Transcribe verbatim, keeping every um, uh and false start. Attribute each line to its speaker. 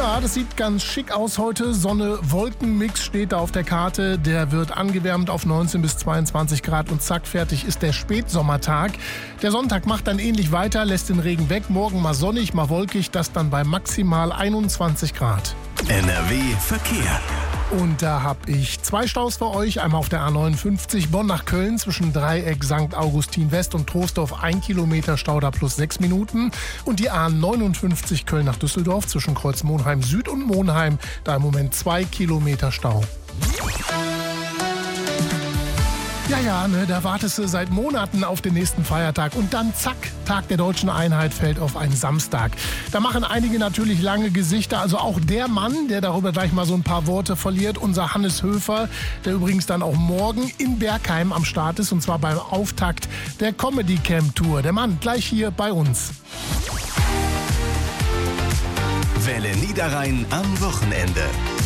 Speaker 1: Ja, das sieht ganz schick aus heute. Sonne-Wolken-Mix steht da auf der Karte. Der wird angewärmt auf neunzehn bis zweiundzwanzig Grad und zack, fertig ist der Spätsommertag. Der Sonntag macht dann ähnlich weiter, lässt den Regen weg. Morgen mal sonnig, mal wolkig, das dann bei maximal einundzwanzig Grad.
Speaker 2: N R W Verkehr.
Speaker 1: Und da habe ich zwei Staus für euch. Einmal auf der A neunundfünfzig Bonn nach Köln zwischen Dreieck Sankt Augustin West und Troisdorf ein Kilometer Stau, da plus sechs Minuten. Und die A neunundfünfzig Köln nach Düsseldorf zwischen Kreuz Monheim Süd und Monheim, da im Moment zwei Kilometer Stau. Ja, ja, ne, da wartest du seit Monaten auf den nächsten Feiertag und dann zack, Tag der Deutschen Einheit fällt auf einen Samstag. Da machen einige natürlich lange Gesichter, also auch der Mann, der darüber gleich mal so ein paar Worte verliert, unser Hannes Höfer, der übrigens dann auch morgen in Bergheim am Start ist und zwar beim Auftakt der Comedy Camp Tour. Der Mann gleich hier bei uns.
Speaker 2: Welle Niederrhein am Wochenende.